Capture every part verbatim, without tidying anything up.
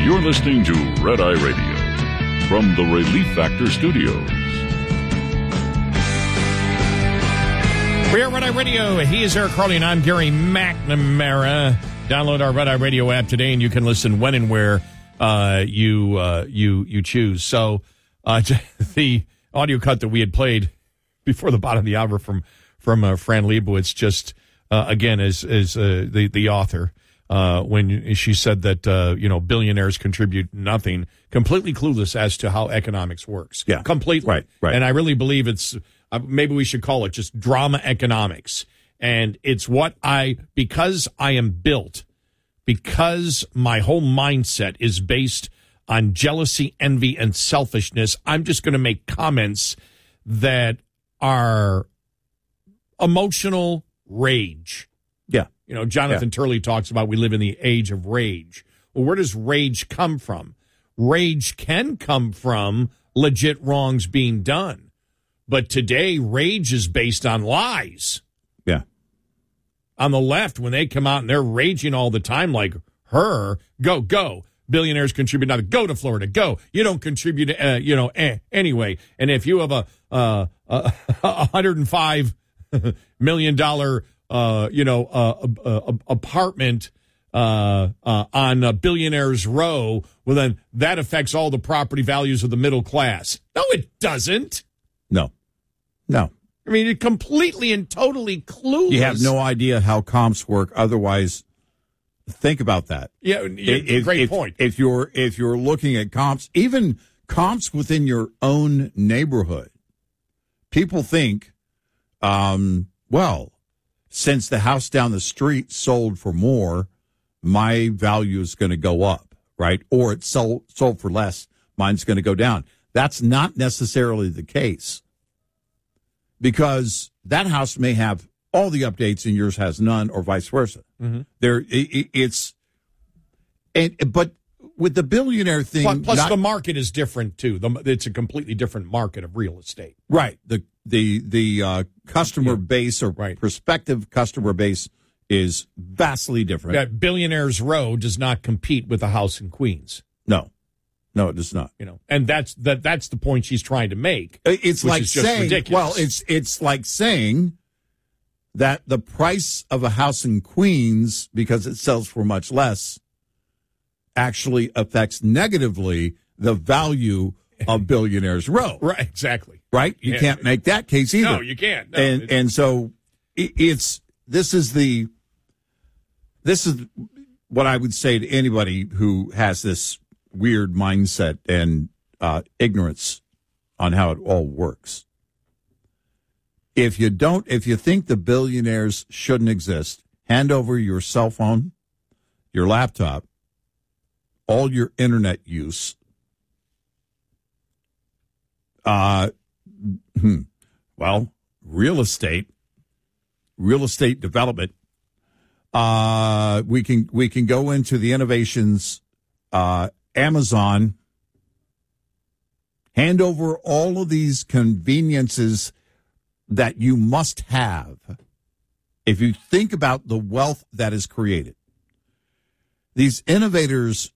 You're listening to Red Eye Radio from the Relief Factor Studios. We are Red Eye Radio. He is Eric Carly, and I'm Gary McNamara. Download our Red Eye Radio app today, and you can listen when and where uh, you uh, you you choose. So uh, the audio cut that we had played before the bottom of the hour from from uh, Fran Lebowitz, just uh, again as as uh, the the author. Uh, when she said that, uh, you know, billionaires contribute nothing, completely clueless as to how economics works. Yeah. Completely. Right, right. And I really believe it's, uh, maybe we should call it just drama economics. And it's what I, because I am built, because my whole mindset is based on jealousy, envy, and selfishness, I'm just going to make comments that are emotional rage. Yeah. You know, Jonathan yeah. Turley talks about we live in the age of rage. Well, where does rage come from? Rage can come from legit wrongs being done. But today, rage is based on lies. Yeah. On the left, when they come out and they're raging all the time like her, go, go. Billionaires contribute nothing. Go to Florida. Go. You don't contribute, uh, you know, eh, anyway. And if you have a uh, a one hundred five million dollars Uh, you know, uh, uh, uh, apartment uh, uh, on uh, Billionaires Row, well, then that affects all the property values of the middle class. No, it doesn't. No. No. I mean, it completely and totally clueless. You have no idea how comps work. Otherwise, think about that. Yeah, if, great if, point. If you're if you're looking at comps, even comps within your own neighborhood, people think, um, well, since the house down the street sold for more, my value is going to go up, right? Or it sold, sold for less, mine's going to go down. That's not necessarily the case, because that house may have all the updates and yours has none, or vice versa. Mm-hmm. There, it, it's, and, but with the billionaire thing, plus, plus not, the market is different too. The, it's a completely different market of real estate, right? The the the uh, customer yeah. base or right. prospective customer base is vastly different. Yeah, Billionaires Row does not compete with the house in Queens. No, no, it does not. You know, and that's that. That's the point she's trying to make. It's which like is just saying, ridiculous. well, it's it's like saying that the price of a house in Queens, because it sells for much less, actually affects negatively the value of Billionaires Row. Right, exactly. Right? You yeah. can't make that case either. No, you can't. No, and and so it, it's this is the this is what I would say to anybody who has this weird mindset and uh, ignorance on how it all works. If you don't, if you think the billionaires shouldn't exist, hand over your cell phone, your laptop, all your internet use. Uh, hmm, well, real estate, real estate development. Uh, we can we can go into the innovations. Uh, Amazon. Hand over all of these conveniences that you must have if you think about the wealth that is created. These innovators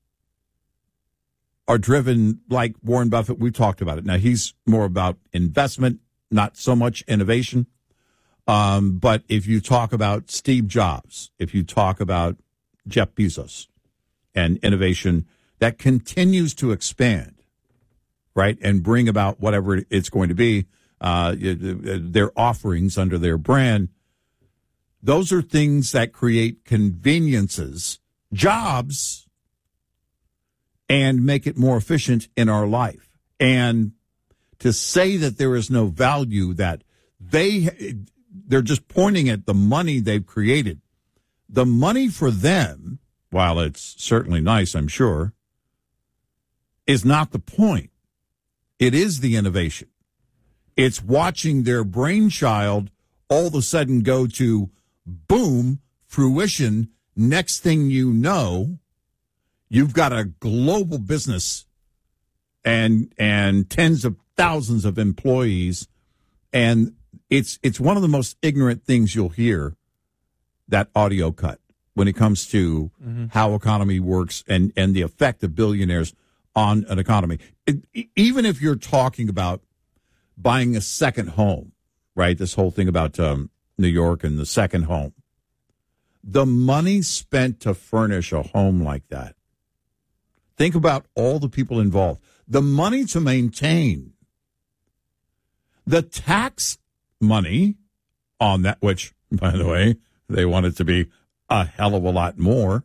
are driven like Warren Buffett. We talked about it. Now, he's more about investment, not so much innovation. Um, but if you talk about Steve Jobs, if you talk about Jeff Bezos and innovation that continues to expand, right, and bring about whatever it's going to be, uh, their offerings under their brand, those are things that create conveniences, jobs, and make it more efficient in our life. And to say that there is no value, that they, they're just pointing at the money they've created. The money for them, while it's certainly nice, I'm sure, is not the point. It is the innovation. It's watching their brainchild all of a sudden go to boom, fruition. Next thing you know, you've got a global business and and tens of thousands of employees, and it's it's one of the most ignorant things you'll hear, that audio cut. when it comes to mm-hmm. how economy works and, and the effect of billionaires on an economy. It, even if you're talking about buying a second home, right? This whole thing about um, New York and the second home. The money spent to furnish a home like that. Think about all the people involved. The money to maintain. The tax money on that, which, by the way, they want it to be a hell of a lot more.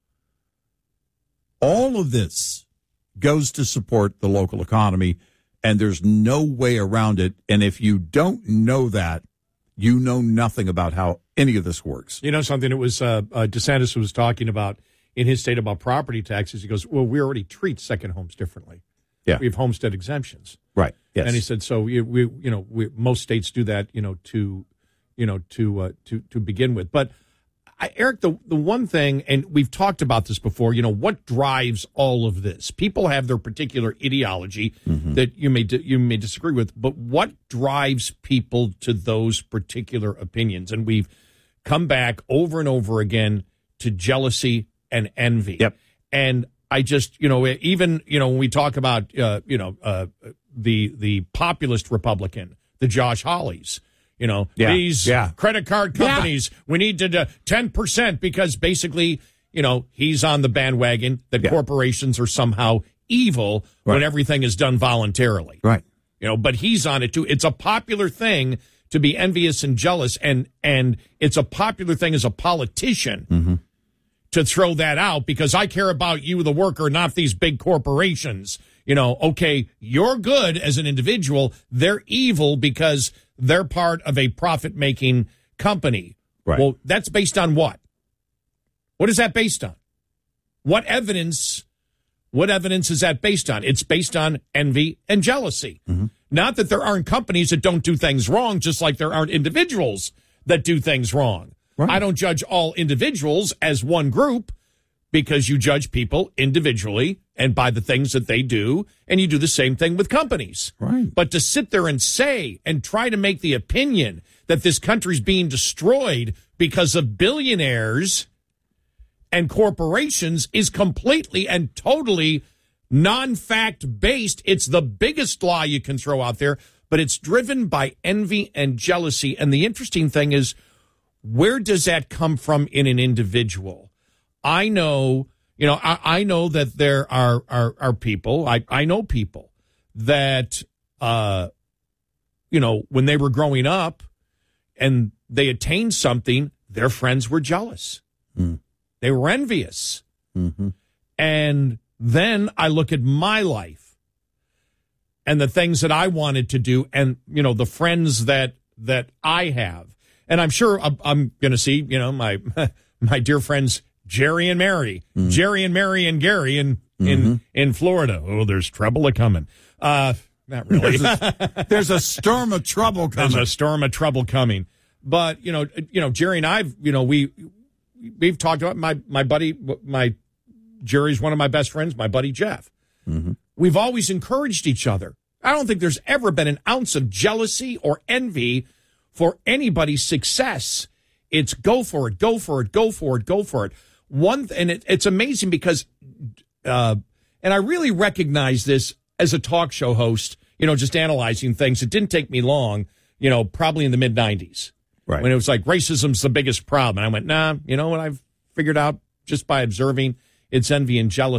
All of this goes to support the local economy, and there's no way around it. And if you don't know that, you know nothing about how any of this works. You know something that was uh, uh, DeSantis was talking about in his state about property taxes. He goes, well, we already treat second homes differently. Yeah. We have homestead exemptions. Right. Yes. And he said, so we, we you know, we, most states do that, you know, to, you know, to, uh, to, to begin with. But I, Eric, the, the one thing, and we've talked about this before, you know, what drives all of this? People have their particular ideology mm-hmm. that you may, you may disagree with, but what drives people to those particular opinions? And we've come back over and over again to jealousy and envy. Yep. And I just, you know, even, you know, when we talk about, uh, you know, uh, the the populist Republican, the Josh Hawleys, you know, yeah. these yeah. credit card companies, yeah. we need to do ten percent because basically, you know, he's on the bandwagon that yeah. corporations are somehow evil right. when everything is done voluntarily. Right. You know, but he's on it too. It's a popular thing to be envious and jealous, and and it's a popular thing as a politician mm-hmm. to throw that out because I care about you, the worker, not these big corporations. You know, okay, you're good as an individual. They're evil because they're part of a profit-making company. Right. Well, that's based on what? What is that based on? What evidence? What evidence is that based on? It's based on envy and jealousy. Mm-hmm. Not that there aren't companies that don't do things wrong, just like there aren't individuals that do things wrong. Right. I don't judge all individuals as one group because you judge people individually and by the things that they do, and you do the same thing with companies. Right. But to sit there and say and try to make the opinion that this country's being destroyed because of billionaires and corporations is completely and totally non-fact based. It's the biggest lie you can throw out there, but it's driven by envy and jealousy. And the interesting thing is, where does that come from in an individual? I know, you know, I, I know that there are, are, are people, I, I know people that, uh, you know, when they were growing up and they attained something, their friends were jealous. Mm. They were envious. Mm-hmm. And then I look at my life and the things that I wanted to do and, you know, the friends that, that I have. And I'm sure I'm, I'm going to see, you know, my my dear friends Jerry and Mary, mm. Jerry and Mary and Gary in mm-hmm. in in Florida. Oh, there's trouble a coming. Uh, not really. There's a, there's a storm of trouble coming. There's a storm of trouble coming. But you know, you know, Jerry and I've, you know, we we've talked about my my buddy, my Jerry's one of my best friends, my buddy Jeff. Mm-hmm. We've always encouraged each other. I don't think there's ever been an ounce of jealousy or envy for anybody's success. It's go for it, go for it, go for it, go for it. One, and it, it's amazing because, uh, and I really recognize this as a talk show host, you know, just analyzing things. It didn't take me long, you know, probably in the mid nineties. Right. When it was like racism's the biggest problem. And I went, nah, you know what I've figured out just by observing? It's envy and jealousy.